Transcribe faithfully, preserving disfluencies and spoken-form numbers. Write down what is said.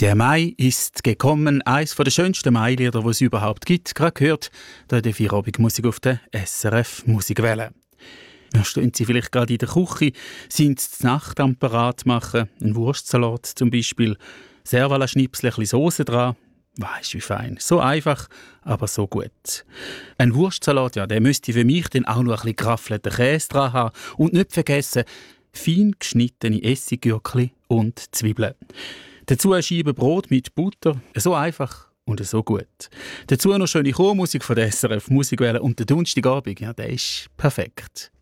Der Mai ist gekommen, eines der schönsten Mailieder, die es überhaupt gibt. Gerade gehört, da der Feierabendmusik auf der S R F Musikwelle. Ja, stehen Sie vielleicht gerade in der Küche, sind Sie die Nacht am Parat machen, einen Wurstsalat zum Beispiel, Servala-Schnipsel, ein bisschen Soße dran. Weisst wie fein. So einfach, aber so gut. Ein Wurstsalat, ja, der müsste für mich dann auch noch ein bisschen geraffelten Käse dran haben. Und nicht vergessen, fein geschnittene Essiggürkli und Zwiebeln. Dazu eine Scheibe Brot mit Butter. So einfach und so gut. Dazu noch schöne Chormusik von der S R F Musikwelle und der Donnerstagabend, ja, der ist perfekt.